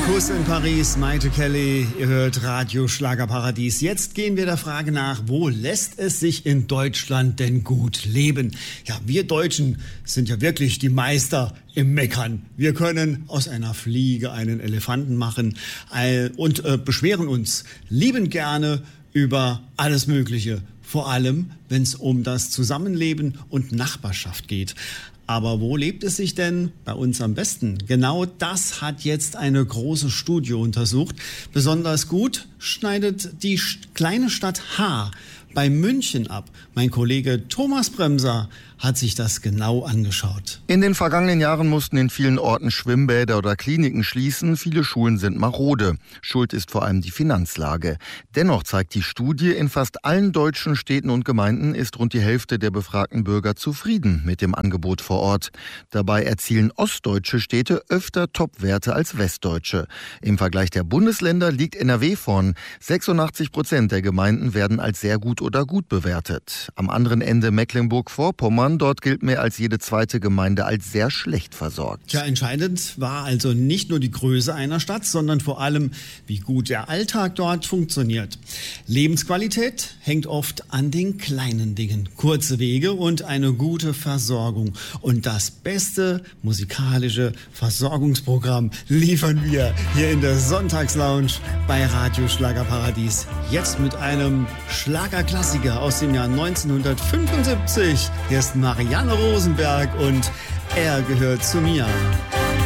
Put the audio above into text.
Kuss in Paris, Maite Kelly, ihr hört Radio Schlagerparadies. Jetzt gehen wir der Frage nach, wo lässt es sich in Deutschland denn gut leben? Ja, wir Deutschen sind ja wirklich die Meister im Meckern. Wir können aus einer Fliege einen Elefanten machen und beschweren uns liebend gerne über alles Mögliche. Vor allem, wenn es um das Zusammenleben und Nachbarschaft geht. Aber wo lebt es sich denn bei uns am besten? Genau das hat jetzt eine große Studie untersucht. Besonders gut schneidet die kleine Stadt Haar bei München ab. Mein Kollege Thomas Bremser hat sich das genau angeschaut. In den vergangenen Jahren mussten in vielen Orten Schwimmbäder oder Kliniken schließen. Viele Schulen sind marode. Schuld ist vor allem die Finanzlage. Dennoch zeigt die Studie, in fast allen deutschen Städten und Gemeinden ist rund die Hälfte der befragten Bürger zufrieden mit dem Angebot vor Ort. Dabei erzielen ostdeutsche Städte öfter Topwerte als westdeutsche. Im Vergleich der Bundesländer liegt NRW vorn. 86% der Gemeinden werden als sehr gut oder gut bewertet. Am anderen Ende Mecklenburg-Vorpommern. Dort gilt mehr als jede zweite Gemeinde als sehr schlecht versorgt. Ja, entscheidend war also nicht nur die Größe einer Stadt, sondern vor allem, wie gut der Alltag dort funktioniert. Lebensqualität hängt oft an den kleinen Dingen. Kurze Wege und eine gute Versorgung. Und das beste musikalische Versorgungsprogramm liefern wir hier in der Sonntagslounge bei Radio Schlagerparadies. Jetzt mit einem Schlagerklassiker aus dem Jahr 1975. Hier ist Marianne Rosenberg und Er gehört zu mir.